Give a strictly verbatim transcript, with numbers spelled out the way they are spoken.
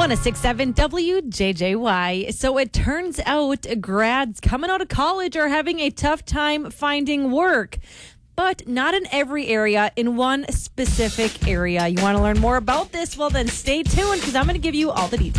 one oh six point seven W J J Y. So it turns out grads coming out of college are having a tough time finding work, but not in every area, in one specific area. You want to learn more about this? Well, then stay tuned because I'm going to give you all the details.